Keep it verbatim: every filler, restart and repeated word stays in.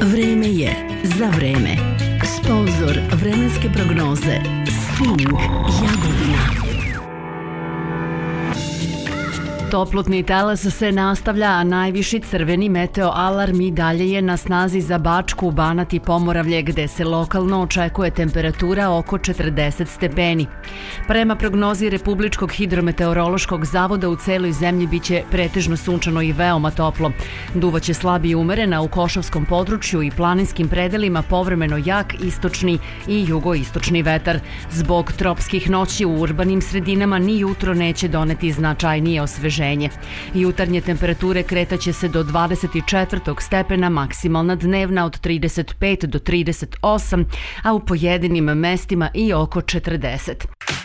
Vreme je za vreme. Sponzor vremenske prognoze Sting Jagodina. Toplotni talas se nastavlja, a najviši crveni meteo alarm i dalje je na snazi za Bačku, Banat i Pomoravlje, gde se lokalno očekuje temperatura oko četrdeset stepeni. Prema prognozi Republičkog hidrometeorološkog zavoda u celoj zemlji biće pretežno sunčano i veoma toplo. Duvaće slab i umeren, a u Košavskom području i planinskim predelima povremeno jak istočni i jugoistočni vetar. Zbog tropskih noći u urbanim sredinama ni jutro neće doneti značajnije osveženje. Jutarnje temperature kretaće se do dvadeset četvrtog stepena, maksimalna dnevna od trideset pet do trideset osam, a u pojedinim mestima i oko četrdeset.